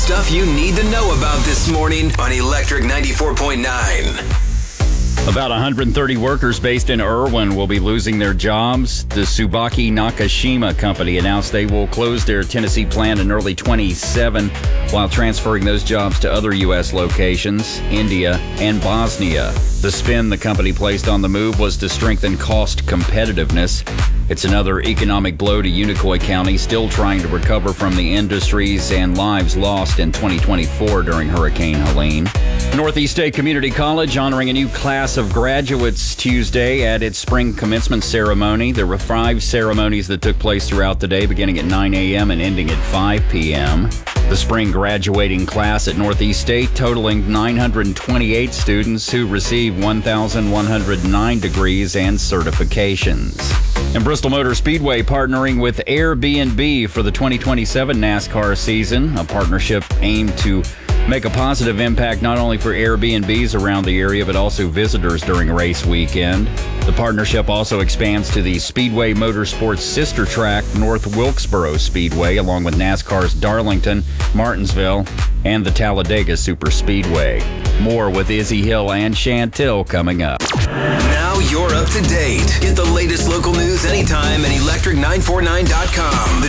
Stuff you need to know about this morning on Electric 94.9. About 130 workers based in Irwin will be losing their jobs. The Tsubaki Nakashima company announced they will close their Tennessee plant in early 27 while transferring those jobs to other U.S. locations, India and Bosnia. The spin the company placed on the move was to strengthen cost competitiveness. It's another economic blow to Unicoi County, still trying to recover from the industries and lives lost in 2024 during Hurricane Helene. Northeast State Community College honoring a new class of graduates Tuesday at its spring commencement ceremony. There were 5 ceremonies that took place throughout the day, beginning at 9 a.m. and ending at 5 p.m. The spring graduating class at Northeast State totaling 928 students who received 1,109 degrees and certifications. And Bristol Motor Speedway partnering with Airbnb for the 2027 NASCAR season, a partnership aimed to make a positive impact not only for Airbnbs around the area, but also visitors during race weekend. The partnership also expands to the Speedway Motorsports sister track, North Wilkesboro Speedway, along with NASCAR's Darlington, Martinsville, and the Talladega Super Speedway. More with Izzy Hill and Chantel coming up. Now you're up to date. Get the latest local news anytime at electric949.com.